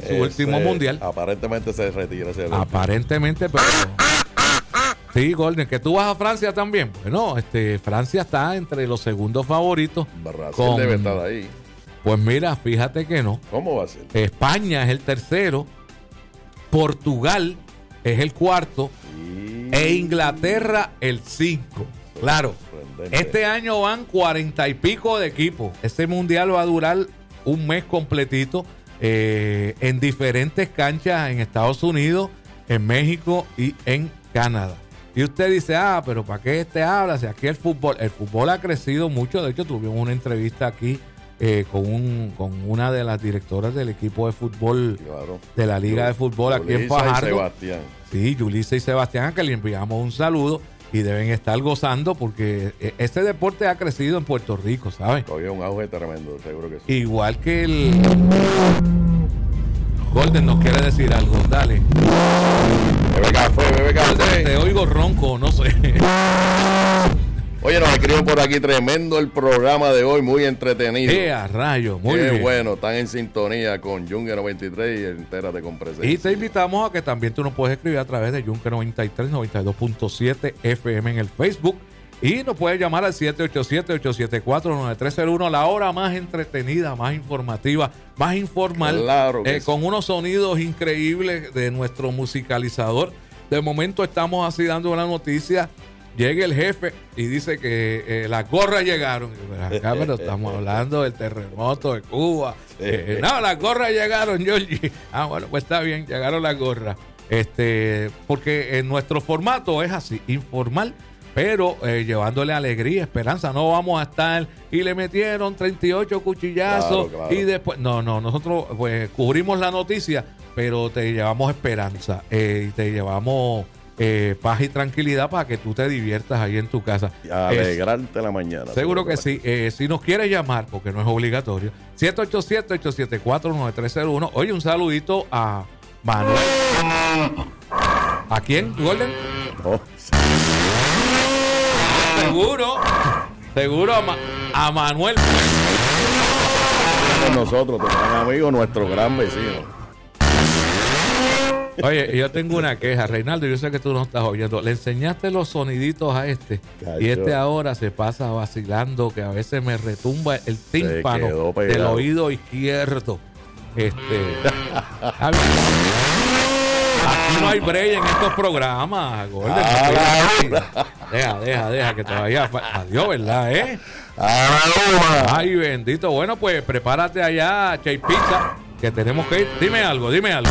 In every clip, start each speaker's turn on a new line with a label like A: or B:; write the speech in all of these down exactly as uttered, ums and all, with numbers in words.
A: su último mundial.
B: Aparentemente se retira ese
A: Aparentemente, pero... Sí, Golden, que tú vas a Francia también. Bueno, este, Francia está entre los segundos favoritos.
B: Brasil
A: con,
B: debe estar ahí.
A: Pues mira, fíjate que no.
B: ¿Cómo va a ser?
A: España es el tercero, Portugal es el cuarto y... e Inglaterra el cinco. Claro, este año van cuarenta y pico de equipos. Este mundial va a durar un mes completito eh, en diferentes canchas en Estados Unidos, en México y en Canadá. Y usted dice, ah, pero ¿para qué este habla? Si aquí el fútbol, el fútbol ha crecido mucho. De hecho, tuvimos una entrevista aquí eh, con, un, con una de las directoras del equipo de fútbol, claro, de la Liga de Fútbol aquí en Fajardo.
B: Sebastián.
A: Sí, Yulisa y Sebastián, a que le enviamos un saludo y deben estar gozando porque este deporte ha crecido en Puerto Rico, ¿sabes?
B: Todavía un auge tremendo, seguro que sí.
A: Igual que el... Golden nos quiere decir algo, dale.
B: Bebe café, bebe café.
A: Te oigo ronco, no sé.
B: Oye, nos escriben por aquí, tremendo el programa de hoy, muy entretenido.
A: ¡Eh, a rayo! Muy
B: Qué
A: bien.
B: bueno, están en sintonía con Yunque noventa y tres y Entérate con Presencia.
A: Y te invitamos a que también tú nos puedes escribir a través de Yunque noventa y tres, noventa y dos punto siete F M en el Facebook. Y nos puedes llamar al siete ocho siete, ocho siete cuatro, nueve tres cero uno, la hora más entretenida, más informativa, más informal,
B: claro que
A: eh,
B: sí.
A: con unos sonidos increíbles de nuestro musicalizador. De momento estamos así dando una noticia. Llega el jefe y dice que eh, las gorras llegaron. Acá, pero estamos hablando del terremoto de Cuba. Eh, no, las gorras llegaron, Georgie. Ah, bueno, pues está bien, llegaron las gorras. Este, porque en nuestro formato es así, informal, pero eh, llevándole alegría, esperanza. No vamos a estar y le metieron treinta y ocho cuchillazos, claro, claro. Y después, no, no, nosotros pues cubrimos la noticia, pero te llevamos esperanza, eh, y te llevamos eh, paz y tranquilidad para que tú te diviertas ahí en tu casa.
B: Y alegrarte es, la mañana.
A: Seguro que sí. Eh, si nos quieres llamar, porque no es obligatorio, siete ocho siete, ocho siete cuatro, nueve tres cero uno. Oye, un saludito a Manuel. ¿A quién, Golden?
B: Oh.
A: Seguro, seguro a, Ma- a Manuel.
B: Nosotros, tu gran amigo, nuestro gran vecino.
A: Oye, yo tengo una queja, Reinaldo, yo sé que tú no estás oyendo. Le enseñaste los soniditos a este. Cayó. Y este ahora se pasa vacilando, que a veces me retumba el tímpano del oído izquierdo. Este. Aquí no hay break en estos programas, Golden. Ah, deja, deja, deja, que todavía... Adiós, ¿verdad, eh? Ah, ay, bendito. Bueno, pues prepárate allá, Chay Pizza, que tenemos que ir. Dime algo, dime algo.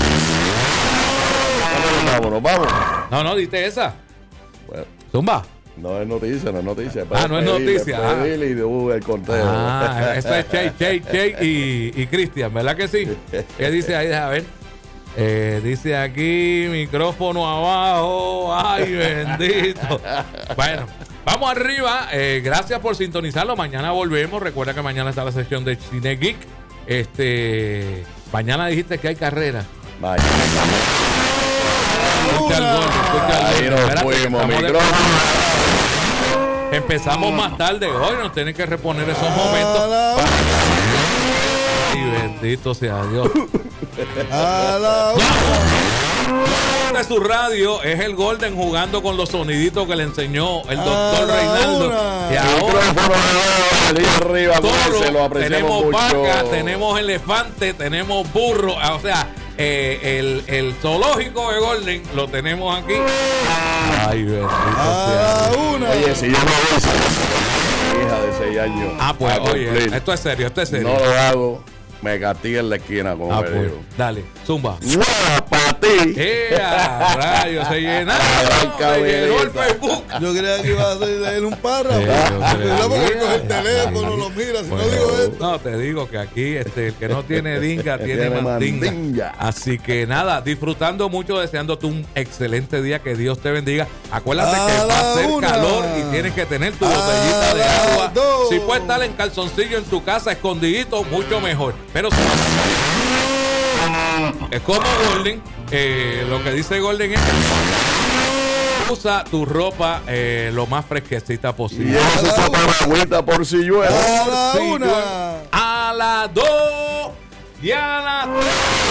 B: Vámonos, vamos.
A: No, no, dite esa.
B: Bueno.
A: Zumba.
B: No es noticia, no es noticia.
A: Ah, no es noticia.
B: Ah. Y de el conteo.
A: Ah, eso es Chay, Chay, Chay y, y Cristian, ¿verdad que sí? ¿Qué dice ahí? A ver. Eh, dice aquí, micrófono abajo. Ay, bendito. Bueno, vamos arriba. Eh, gracias por sintonizarlo. Mañana volvemos. Recuerda que mañana está la sección de Cine Geek. Este, mañana dijiste que hay carrera.
B: Mañana.
A: Escucha el gol, escucha el
B: Ahí
A: gol.
B: nos
A: Espérate,
B: fuimos,
A: estamos
B: micrófono.
A: De... Empezamos más tarde hoy. Nos tienen que reponer esos momentos. Y bendito sea Dios.
C: A la
A: una. De su radio es el Golden jugando con los soniditos que le enseñó el doctor Reinaldo.
C: Una.
A: Y ahora
B: arriba,
A: toro,
B: se lo apreciamos
A: tenemos
B: mucho.
A: vaca, tenemos elefante, tenemos burro. O sea, eh, el, el zoológico de Golden lo tenemos aquí. Ay, bendito sea.
C: Una.
B: Oye, si yo no voy, hija de seis años.
A: Ah, pues, oye,
B: cumplir,
A: esto es serio, esto es serio.
B: no lo hago, me castiga en la esquina, como
A: Ah,
B: me
A: pues,
B: digo.
A: dale, zumba.
B: ¡Mua, para ti!
A: ¡Ea, rayos! Se llenaron, se llenó el Facebook.
C: Yo creía que iba a leer un párrafo.
A: Sí, yo creía.
C: Mira porque coge el teléfono, lo mira. Si
A: Bueno,
C: no digo esto.
A: no, te digo que aquí este, el que no tiene dinga tiene
B: tiene
A: mandinga.
B: mandinga.
A: Así que nada, disfrutando mucho, deseándote un excelente día, que Dios te bendiga. Acuérdate
C: A
A: que va a
C: la
A: hacer
C: una.
A: calor y tienes que tener tu
C: A
A: botellita de
C: la
A: agua.
C: dos.
A: Si puedes estar en calzoncillo en tu casa, escondidito, mucho mejor. Pero si es como Golden, eh, lo que dice Golden es que usa tu ropa eh, lo más fresquecita
B: Y
A: posible.
B: eso es para agüita por si llueve.
C: A la
A: Sí,
C: una.
A: A las dos y a las tres.